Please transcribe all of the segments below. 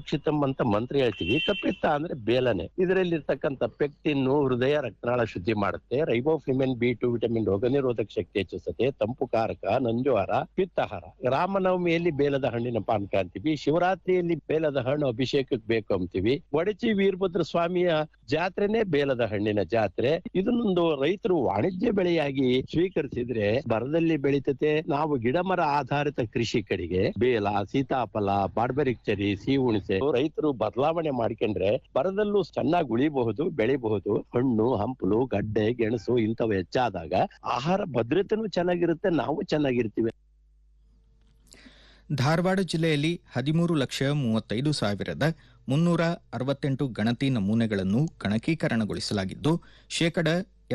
ಸುರಕ್ಷಿತಂ ಅಂತ ಮಂತ್ರ ಹೇಳ್ತೀವಿ. ಕಪಿತ್ತ ಅಂದ್ರೆ ಬೇಲನೆ. ಇದರಲ್ಲಿ ಇರ್ತಕ್ಕಂಥ ಪೆಕ್ಟಿನ್ನು ಹೃದಯ ರಕ್ತನಾಳ ಶುದ್ಧಿ ಮಾಡುತ್ತೆ. ರೈಬೋಫ್ಲಾವಿನ್ B2 ವಿಟಮಿನ್ ರೋಗ ನಿರೋಧಕ ಶಕ್ತಿ ಹೆಚ್ಚಿಸುತ್ತೆ. ತಂಪು ಕಾರಕ, ನಂಜುಹಾರ, ಪಿತ್ತಹಾರ. ರಾಮನವಮಿಯಲ್ಲಿ ಬೇಲದ ಹಣ್ಣಿನ ಪಾನಕ ಅಂತೀವಿ. ಶಿವರಾತ್ರಿಯಲ್ಲಿ ಬೇಲದ ಹಣ್ಣು ಅಭಿಷೇಕಕ್ಕೆ ಬೇಕು ಅಂತೀವಿ. ಒಡಚಿ ವೀರಭದ್ರ ಸ್ವಾಮಿಯ ಜಾತ್ರೆನೇ ಬೇಲದ ಹಣ್ಣಿನ ಜಾತ್ರೆ. ಇದನ್ನೊಂದು ರೈತರು ವಾಣಿಜ್ಯ ಬೆಳೆಯಾಗಿ ಸ್ವೀಕರಿಸಿದ್ರೆ ಬರದಲ್ಲಿ ಬೆಳೀತತೆ. ನಾವು ಗಿಡ ಮರ ಆಧಾರಿತ ಕೃಷಿ ಕಡೆಗೆ ಬೇಲ, ಸೀತಾಫಲ, ಬಾರ್ಬರಿಕ್ ಚೆರಿ, ಸಿಹಿ ಹುಣಸೆ ರೈತರು ಬದಲಾವಣೆ ಮಾಡ್ಕೊಂಡ್ರೆ ಬರದಲ್ಲೂ ಚೆನ್ನಾಗಿ ಉಳಿಬಹುದು, ಬೆಳಿಬಹುದು. ಹಣ್ಣು ಹಂಪಲು, ಗಡ್ಡೆ, ಗೆಣಸು ಇಂಥವು ಹೆಚ್ಚಾದಾಗ ಆಹಾರ ಭದ್ರತೆನೂ ಚೆನ್ನಾಗಿರುತ್ತೆ, ನಾವು ಚೆನ್ನಾಗಿರ್ತೀವಿ. ಧಾರವಾಡ ಜಿಲ್ಲೆಯಲ್ಲಿ 13,35,368 ಗಣತಿ ನಮೂನೆಗಳನ್ನು ಗಣಕೀಕರಣಗೊಳಿಸಲಾಗಿದ್ದು ಶೇಕಡ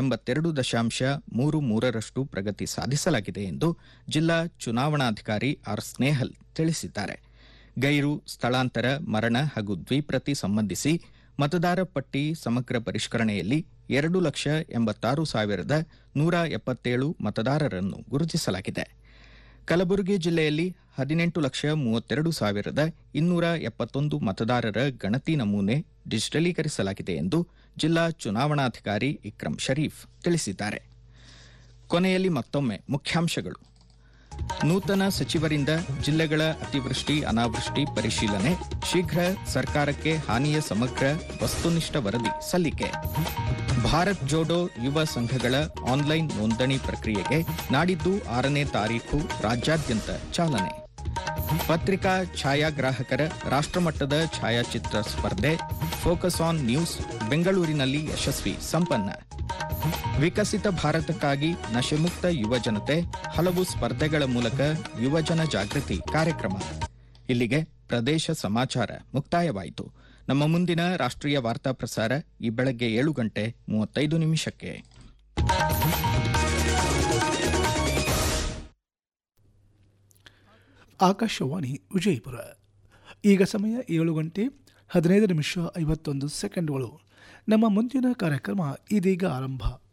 82.33% ಪ್ರಗತಿ ಸಾಧಿಸಲಾಗಿದೆ ಎಂದು ಜಿಲ್ಲಾ ಚುನಾವಣಾಧಿಕಾರಿ ಆರ್ ಸ್ನೇಹಲ್ ತಿಳಿಸಿದ್ದಾರೆ. ಗೈರು, ಸ್ಥಳಾಂತರ, ಮರಣ ಹಾಗೂ ದ್ವಿಪ್ರತಿ ಸಂಬಂಧಿಸಿ ಮತದಾರ ಪಟ್ಟಿ ಸಮಗ್ರ ಪರಿಷ್ಕರಣೆಯಲ್ಲಿ 2,86,177 ಮತದಾರರನ್ನು ಗುರುತಿಸಲಾಗಿದೆ. ಕಲಬುರಗಿ ಜಿಲ್ಲೆಯಲ್ಲಿ 18,32,271 ಮತದಾರರ ಗಣತಿ ನಮೂನೆ ಡಿಜಿಟಲೀಕರಿಸಲಾಗಿದೆ ಎಂದು ಜಿಲ್ಲಾ ಚುನಾವಣಾಧಿಕಾರಿ ಇಕ್ರಂ ಶರೀಫ್ ತಿಳಿಸಿದ್ದಾರೆ. ಕೊನೆಯಲ್ಲಿ ಮತ್ತೊಮ್ಮೆ ಮುಖ್ಯಾಂಶಗಳು. ನೂತನ ಸಚಿವರಿಂದ ಜಿಲ್ಲೆಗಳ ಅತಿವೃಷ್ಟಿ ಅನಾವೃಷ್ಟಿ ಪರಿಶೀಲನೆ, ಶೀಘ್ರ ಸರ್ಕಾರಕ್ಕೆ ಹಾನಿಯ ಸಮಗ್ರ ವಸ್ತುನಿಷ್ಠ ವರದಿ ಸಲ್ಲಿಕೆ. ಭಾರತ್ ಜೋಡೋ ಯುವ ಸಂಘಗಳ ಆನ್ಲೈನ್ ನೋಂದಣಿ ಪ್ರಕ್ರಿಯೆಗೆ ನಾಡಿದ್ದು 6ನೇ ತಾರೀಖು ರಾಜ್ಯಾದ್ಯಂತ ಚಾಲನೆ. ಪತ್ರಿಕಾ ಛಾಯಾಗ್ರಾಹಕರ ರಾಷ್ಟ್ರಮಟ್ಟದ ಛಾಯಾಚಿತ್ರ ಸ್ಪರ್ಧೆ ಫೋಕಸ್ ಆನ್ ನ್ಯೂಸ್ ಬೆಂಗಳೂರಿನಲ್ಲಿ ಯಶಸ್ವಿ ಸಂಪನ್ನ. ವಿಕಸಿತ ಭಾರತಕ್ಕಾಗಿ ನಶೆಮುಕ್ತ ಯುವ ಜನತೆ, ಹಲವು ಸ್ಪರ್ಧೆಗಳ ಮೂಲಕ ಯುವಜನ ಜಾಗೃತಿ ಕಾರ್ಯಕ್ರಮ. ಇಲ್ಲಿಗೆ ಪ್ರದೇಶ ಸಮಾಚಾರ ಮುಕ್ತಾಯವಾಯಿತು. ನಮ್ಮ ಮುಂದಿನ ರಾಷ್ಟ್ರೀಯ ವಾರ್ತಾ ಪ್ರಸಾರ ಈ ಬೆಳಗ್ಗೆ 7:35. ಆಕಾಶವಾಣಿ ವಿಜಯಪುರ. ಈಗ ಸಮಯ 7:15:51. ನಮ್ಮ ಮುಂದಿನ ಕಾರ್ಯಕ್ರಮ ಇದೀಗ ಆರಂಭ.